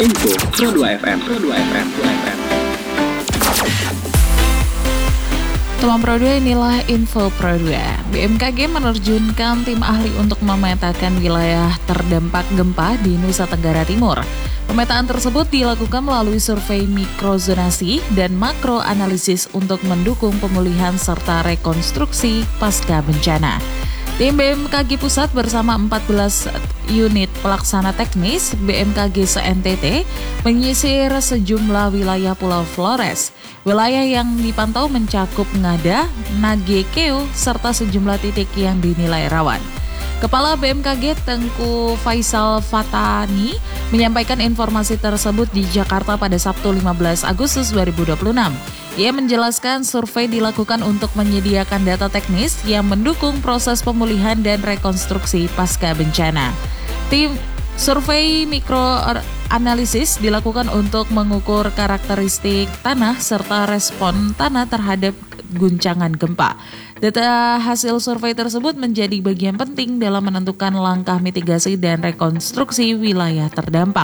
Info Pro 2 FM. Teman Pro 2, inilah Info Pro 2. BMKG menerjunkan tim ahli untuk memetakan wilayah terdampak gempa di Nusa Tenggara Timur. Pemetaan tersebut dilakukan melalui survei mikrozonasi dan makroanalisis untuk mendukung pemulihan serta rekonstruksi pasca bencana. Tim BMKG Pusat bersama 14 unit pelaksana teknis BMKG se-NTT menyisir sejumlah wilayah Pulau Flores. Wilayah yang dipantau mencakup Ngada, Nagekeo, serta sejumlah titik yang dinilai rawan. Kepala BMKG Tengku Faisal Fatani menyampaikan informasi tersebut di Jakarta pada Sabtu 15 Agustus 2026. Ia menjelaskan survei dilakukan untuk menyediakan data teknis yang mendukung proses pemulihan dan rekonstruksi pasca bencana. Tim survei mikroanalisis dilakukan untuk mengukur karakteristik tanah serta respon tanah terhadap guncangan gempa. Data hasil survei tersebut menjadi bagian penting dalam menentukan langkah mitigasi dan rekonstruksi wilayah terdampak.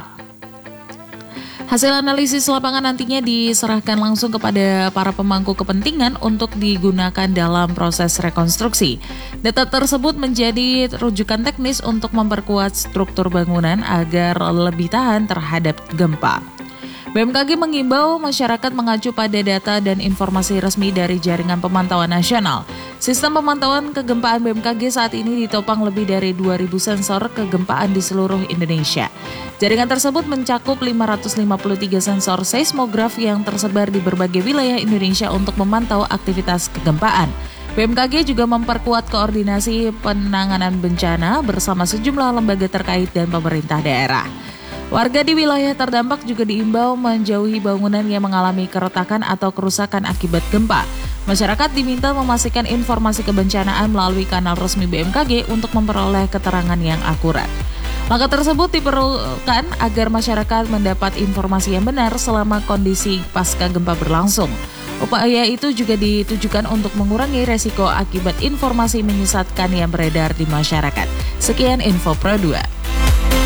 Hasil analisis lapangan nantinya diserahkan langsung kepada para pemangku kepentingan untuk digunakan dalam proses rekonstruksi. Data tersebut menjadi rujukan teknis untuk memperkuat struktur bangunan agar lebih tahan terhadap gempa. BMKG mengimbau masyarakat mengacu pada data dan informasi resmi dari Jaringan Pemantauan Nasional. Sistem pemantauan kegempaan BMKG saat ini ditopang lebih dari 2.000 sensor kegempaan di seluruh Indonesia. Jaringan tersebut mencakup 553 sensor seismograf yang tersebar di berbagai wilayah Indonesia untuk memantau aktivitas kegempaan. BMKG juga memperkuat koordinasi penanganan bencana bersama sejumlah lembaga terkait dan pemerintah daerah. Warga di wilayah terdampak juga diimbau menjauhi bangunan yang mengalami keretakan atau kerusakan akibat gempa. Masyarakat diminta memastikan informasi kebencanaan melalui kanal resmi BMKG untuk memperoleh keterangan yang akurat. Langkah tersebut diperlukan agar masyarakat mendapat informasi yang benar selama kondisi pasca gempa berlangsung. Upaya itu juga ditujukan untuk mengurangi resiko akibat informasi menyesatkan yang beredar di masyarakat. Sekian Info Pro 2.